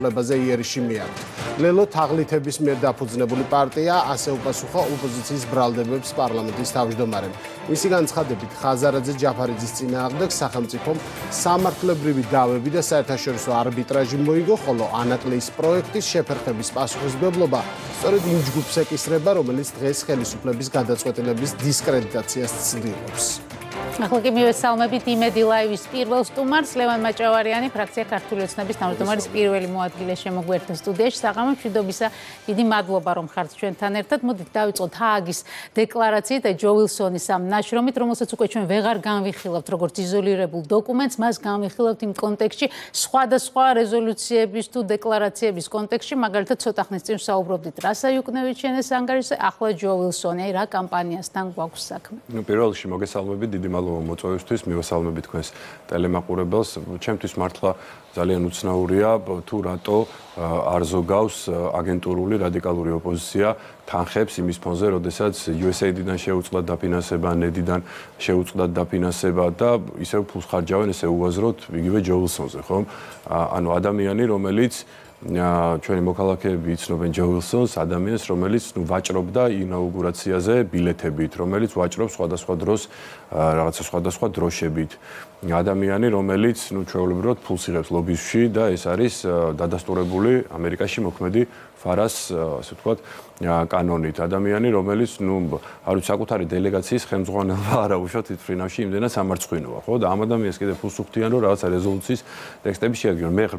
ლებაზე იერიში მიაქვს. ლელო თაღლითების მიერ დაფუძნებული პარტია, ასე უპასუხა ოპოზიციის ბრალდებებს პარლამენტის თავმჯდომარემ. მისი განცხადებით, ხაზარაძე ჯაფარიძის წინააღმდეგ სახელმწიფომ სამართლებრივი დავები და საერთაშორისო არბიტრაჟი მოიგო, ხოლო ანაკლიის პროექტის შეფერხების პასუხისმგებლობა სწორედ იმ ჯგუფს ეკისრება, რომელიც დღეს ხელისუფლების გადაწყვეტილების დისკრედიტაციას ცდილობს. ახლა კი მივესალმებით იმედი ლაივის პირველ სტუმარს, ლევან მაჭავარიანი, ფრაქცია ქართული ოცნების თავმჯდომარის პირველი მოადგილე შემოგვერთა სტუდიაში. საღამო მშვიდობისა, დიდი მადლობა რომ ხართ ჩვენთან ერთად. მოდით დავიწყოთ ჰააგის დეკლარაციით და ჯო ვილსონის ამ ნაშრომით, რომელსაც უკვე ჩვენ ვეღარ განვიხილავთ როგორც იზოლირებულ დოკუმენტს, მას განვიხილავთ იმ კონტექსტში, სხვადასხვა რეზოლუციების თუ დეკლარაციების კონტექსტში, მაგალითად ცოტა ხნის წინ ვსაუბრობდით რასა იუკნევიჩენეს ანგარიშზე, ახლა ჯო ვილსონი, რა კამპანიასთან გვაქვს საქმე. პირველ რიგში მოგესალმებით, დიდი მადლობა მოწვევისთვის, მივესალმებით თქვენს ტელემაყურებელს. ჩემთვის მართლა ძალიან უცნაურია თუ რატო არ ზოგავს აგენტურული რადიკალური ოპოზიცია თანხებს იმის ფონზე, როდესაც USAID-დან შეუწყლად დაფინანსება, NED-დან შეუწყლად დაფინანსება და ისევ ფულს ხარჯავენ ესე უაზროდ იგივე ჯო ვილსონზე, ხომ? ანუ ადამიანი, რომელიც ჩვენი მოქალაქეები იცნობენ ჯო ვილსონს, ადამიანს, რომელიც ვაჭრობდა ინაუგურაციაზე ბილეთებით, რომელიც ვაჭრობს სხვადასხვა დროს რაღაცა სხვადასხვა დროშებით. ადამიანი, რომელიც ჩვეულებრივად ფულს იღებს ლობიზმში და ეს არის დადასტურებული ამერიკაში მოქმედი ფარას, ასე ვთქვათ, კანონით. ადამიანი, რომელიც არ ვიცი, საკუთარი დელეგაციის ხელმძღვანელობა არა უშოთ თვითფრინავში იმდენად სამარცხვინოა, ხო? და ამ ადამიანს კიდე ფულს უხდიან, რომ რაღაცა რეზოლუციის ტექსტები შეადგინონ. მე